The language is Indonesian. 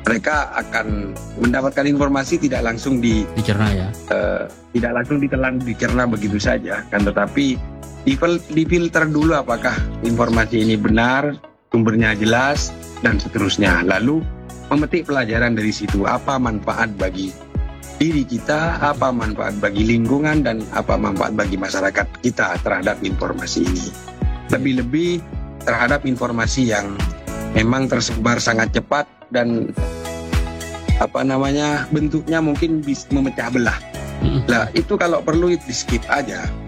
mereka akan mendapatkan informasi tidak langsung dicerna ya. Tidak langsung ditelan, dicerna begitu saja, kan, tetapi difilter dulu apakah informasi ini benar, sumbernya jelas, dan seterusnya. Lalu memetik pelajaran dari situ, apa manfaat bagi diri kita, apa manfaat bagi lingkungan, dan apa manfaat bagi masyarakat kita terhadap informasi ini. Lebih-lebih terhadap informasi yang memang tersebar sangat cepat dan bentuknya mungkin bisa memecah belah. Nah, itu kalau perlu di skip aja.